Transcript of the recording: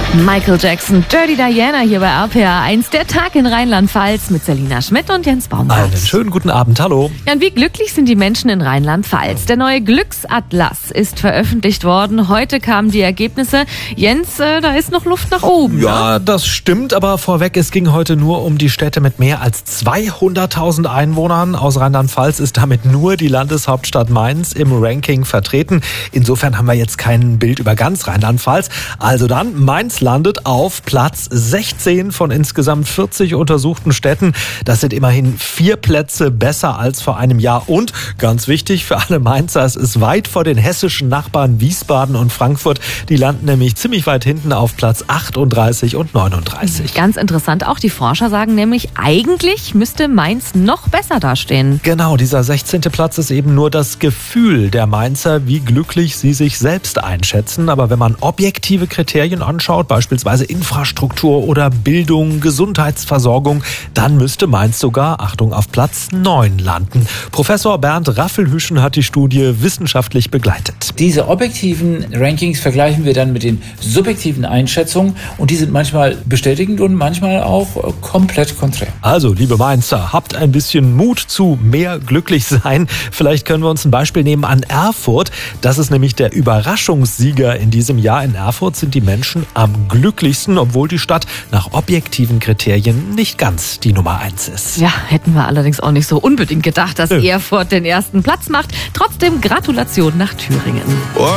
Michael Jackson, Dirty Diana hier bei RPA 1. Der Tag in Rheinland-Pfalz mit Selina Schmidt und Jens Baumgart. Einen schönen guten Abend, hallo. Ja, und wie glücklich sind die Menschen in Rheinland-Pfalz? Der neue Glücksatlas ist veröffentlicht worden. Heute kamen die Ergebnisse. Jens, da ist noch Luft nach oben. Ja, das stimmt, aber vorweg, es ging heute nur um die Städte mit mehr als 200.000 Einwohnern. Aus Rheinland-Pfalz ist damit nur die Landeshauptstadt Mainz im Ranking vertreten. Insofern haben wir jetzt kein Bild über ganz Rheinland-Pfalz. Also dann, Mainz landet auf Platz 16 von insgesamt 40 untersuchten Städten. Das sind immerhin 4 Plätze besser als vor einem Jahr. Und ganz wichtig für alle Mainzer, es ist weit vor den hessischen Nachbarn Wiesbaden und Frankfurt. Die landen nämlich ziemlich weit hinten auf Platz 38 und 39. Ganz interessant auch, die Forscher sagen nämlich, eigentlich müsste Mainz noch besser dastehen. Genau, dieser 16. Platz ist eben nur das Gefühl der Mainzer, wie glücklich sie sich selbst einschätzen. Aber wenn man objektive Kriterien anschaut, beispielsweise Infrastruktur oder Bildung, Gesundheitsversorgung, dann müsste Mainz sogar, Achtung, auf Platz 9 landen. Professor Bernd Raffelhüschen hat die Studie wissenschaftlich begleitet. Diese objektiven Rankings vergleichen wir dann mit den subjektiven Einschätzungen und die sind manchmal bestätigend und manchmal auch komplett konträr. Also, liebe Mainzer, habt ein bisschen Mut zu mehr glücklich sein. Vielleicht können wir uns ein Beispiel nehmen an Erfurt. Das ist nämlich der Überraschungssieger in diesem Jahr. In Erfurt sind die Menschen am glücklichsten, obwohl die Stadt nach objektiven Kriterien nicht ganz die Nummer 1 ist. Ja, hätten wir allerdings auch nicht so unbedingt gedacht, dass Erfurt den ersten Platz macht. Trotzdem Gratulation nach Thüringen.